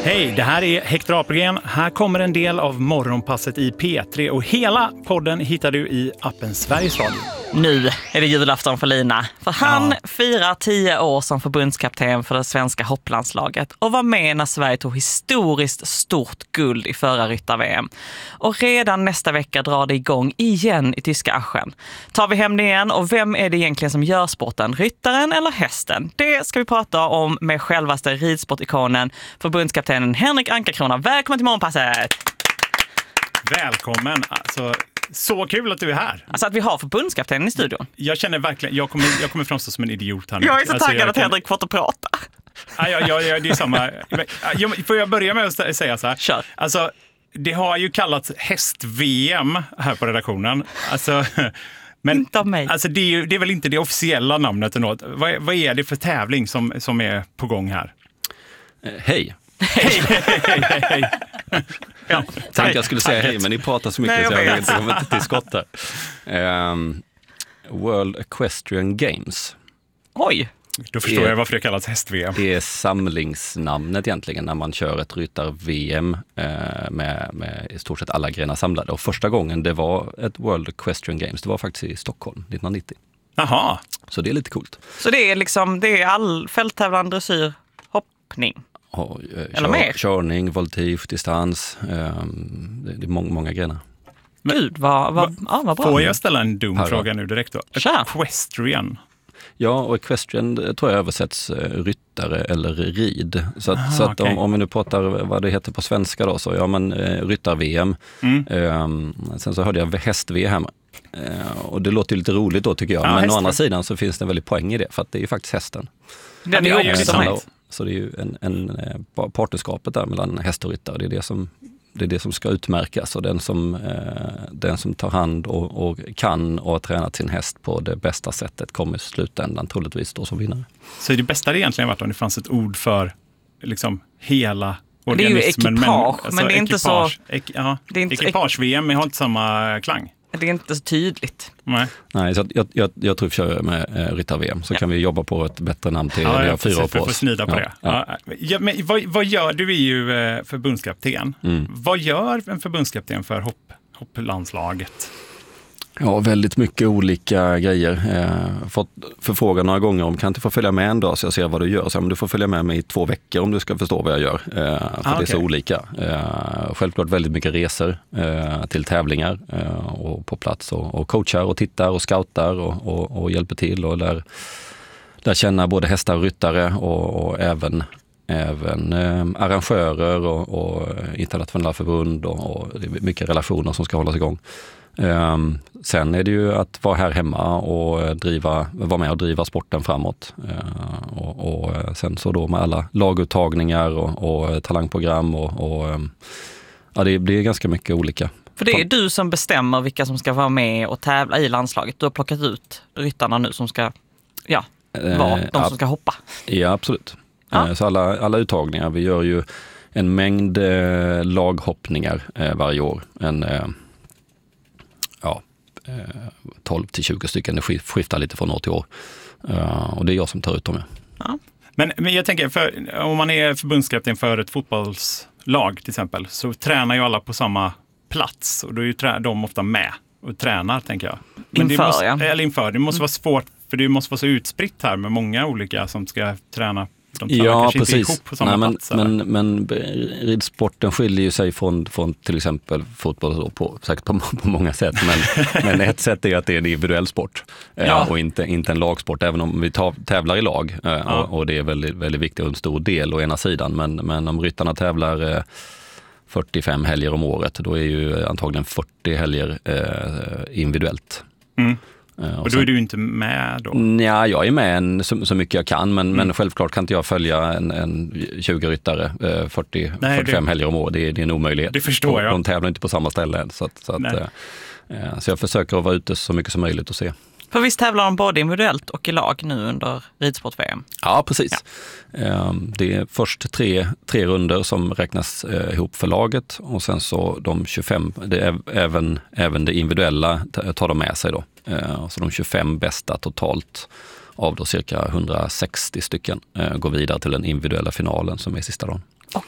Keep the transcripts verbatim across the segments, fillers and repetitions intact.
Hej, det här är Hector Apelgren. Här kommer en del av morgonpasset i P tre och hela podden hittar du i appen Sveriges Radio. Nu är det julafton för Lina, för han ja. firar tio år som förbundskapten för det svenska hopplandslaget och var med när Sverige tog historiskt stort guld i förra ryttar-V M. Och redan nästa vecka drar det igång igen i tyska Aschen. Tar vi hem det igen och vem är det egentligen som gör sporten, ryttaren eller hästen? Det ska vi prata om med självaste ridsportikonen, förbundskaptenen Henrik Ankarkrona. Välkommen till morgonpasset! Välkommen, alltså... Så kul att du är här. Alltså att vi har förbundskaptenen i studion. Jag känner verkligen, jag kommer, jag kommer framstå som en idiot här nu. Jag är så alltså, taggad att kan... Henrik fått att prata. Ja, ja, ja, ja, det är samma. Jag, får jag börja med att säga så här? Kör. Alltså, det har ju kallats häst-V M här på redaktionen. Alltså... Men inte av mig. Alltså det, är ju, det är väl inte det officiella namnet eller något. Vad, vad är det för tävling som, som är på gång här? Eh, hej. Hej, hej, hej, hej. Ja, tack, jag skulle säga hej, men ni pratar så mycket. Nej, jag så jag, jag kommer inte till skott här. Um, World Equestrian Games. Oj. Då förstår är, jag varför det kallas häst-V M. Det är samlingsnamnet egentligen när man kör ett ryttar-V M eh, med, med i stort sett alla grenar samlade. Och första gången det var ett World Equestrian Games, det var faktiskt i Stockholm nittonhundranittio. Jaha. Så det är lite coolt. Så det är liksom, det är all fälttävlan, dressyr, hoppning? Och, eh, Eller kör, mer? Körning, voltige, distans, eh, det, det är många, många grenar. Men, Gud, vad, vad, va, ja, vad bra. Får jag ställa en dum Här fråga nu direkt då? Kör. Equestrian. Ja, och equestrian tror jag översätts eh, ryttare eller rid. Så att, Aha, så att okay. om, om vi nu pratar vad det heter på svenska då, så ja men eh, ryttar-V M. Mm. Eh, sen så hörde jag häst-V M. Eh, och det låter ju lite roligt då tycker jag. Ja, men häst- å andra sidan så finns det en väldigt poäng i det, för att det är ju faktiskt hästen. Den är ju eh, Så det är ju en, en partnerskapet där mellan häst och ryttare. Det är det som, det är det som ska utmärkas. Och den som, eh, den som tar hand och, och kan och har tränat sin häst på det bästa sättet kommer i slutändan troligtvis då som vinnare. Så det bästa det egentligen varit om det fanns ett ord för liksom hela organismen. Det är ju ekipage, men, alltså, men det är inte ekipage, så... Ek, ja, det är inte ekipage-V M har inte samma klang. Det är inte så tydligt. Nej, Nej så jag, jag, jag tror vi kör med eh, ryttar-V M. Så ja. Kan vi jobba på ett bättre namn till. Ja, vi har ja, fyra år på oss. För snida på ja, det. Ja. Ja. Ja, men vad, vad gör, du är ju eh, förbundskapten. Mm. Vad gör en förbundskapten för hopp, hopplandslaget? Ja, väldigt mycket olika grejer. Eh, fått förfrågan några gånger om kan inte få följa med en dag så jag ser vad du gör. Så, men du får följa med mig i två veckor om du ska förstå vad jag gör. Eh, för ah, det är okay. så olika. Eh, självklart väldigt mycket resor eh, till tävlingar eh, och på plats och, och coachar och tittar och scoutar och, och, och hjälper till och lär, lär känna både hästar och ryttare och, och även Även eh, arrangörer och, och internationella förbund och, och det är mycket relationer som ska hållas igång. Um, sen är det ju att vara här hemma och driva, vara med och driva sporten framåt. Uh, och, och sen så då med alla laguttagningar och, och talangprogram och, och um, ja, det blir ganska mycket olika. För det är du som bestämmer vilka som ska vara med och tävla i landslaget. Du har plockat ut ryttarna nu som ska ja, vara uh, de som ska hoppa. Ja, absolut. Ja. Uh, så alla, alla uttagningar, vi gör ju en mängd uh, laghoppningar uh, varje år. En uh, Ja, tolv till tjugo stycken. Det skiftar lite från år till år. Uh, och det är jag som tar ut dem. Ja. Ja. Men, men jag tänker, för, om man är förbundskapten för ett fotbollslag till exempel, så tränar ju alla på samma plats. Och då är ju trä- de ofta med och tränar, tänker jag. Men inför, det måste, ja. Eller inför. Det måste vara svårt, för det måste vara så utspritt här med många olika som ska träna. De ja, precis. Ihop på samma Nej, men, plats, men, men ridsporten skiljer ju sig från, från till exempel fotboll på, säkert på, på många sätt. Men, men ett sätt är att det är en individuell sport ja. eh, och inte, inte en lagsport. Även om vi tar, tävlar i lag eh, ja. och, och det är väldigt, väldigt viktigt och en stor del å ena sidan. Men, men om ryttarna tävlar eh, fyrtiofem helger om året, då är ju antagligen fyrtio helger eh, individuellt. Mm. Och, och då är du inte med då? Ja, jag är med en, så, så mycket jag kan, men, mm. men självklart kan inte jag följa en, en tjugo ryttare eh, fyrtio, Nej, fyrtiofem det, helger om året. Det är, det är en omöjlighet. Det förstår jag. De tävlar inte på samma ställe än. Så, att, så, att, eh, så jag försöker att vara ute så mycket som möjligt och se. För visst tävlar de både individuellt och i lag nu under ridsport-V M? Ja, precis. Ja. Det är först tre, tre runder som räknas ihop för laget och sen så de tjugofem, det är även, även det individuella tar de med sig då. Så de tjugofem bästa totalt av då cirka hundrasextio stycken går vidare till den individuella finalen som är sista dagen. Okej.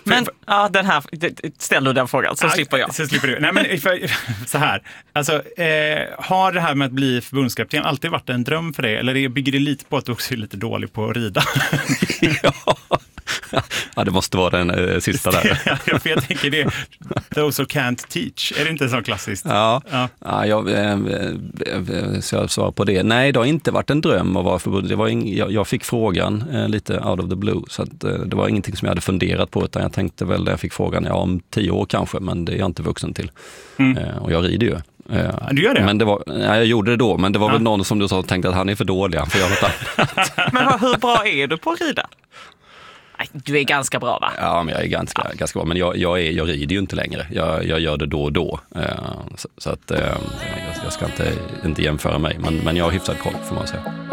Men ja, den här, ställ du den frågan så ja, slipper jag. Så slipper du. Nej, men för, så här. Alltså, eh, har det här med att bli förbundskapten alltid varit en dröm för dig? Eller bygger det lite på att du också är lite dålig på att rida? ja. ja, det måste vara den eh, sista där. ja, för jag tänker det. Those who can't teach. Är det inte så klassiskt? Ja, ja. ja jag, eh, så jag svarar på det. Nej, det har inte varit en dröm att vara förbund. Det var ing, jag, jag fick frågan eh, lite out of the blue. Så att, eh, det var ingenting som jag hade funderat på, utan jag tänkte väl, jag fick frågan ja, om tio år kanske, men det är jag inte vuxen till. Mm. Eh, och jag rider ju. Ja, du gör det? Men det var, ja, jag gjorde det då, men det var ja. väl någon som du sa tänkte att han är för dålig, han får göra något annat. Men hur bra är du på att rida? Nej, du är ganska bra, va? Ja, men jag är ganska, ja. ganska bra, men jag, jag, är, jag rider ju inte längre. Jag, jag gör det då och då. Så, så att jag, jag ska inte, inte jämföra mig, men, men jag har hyfsad koll, får man säga.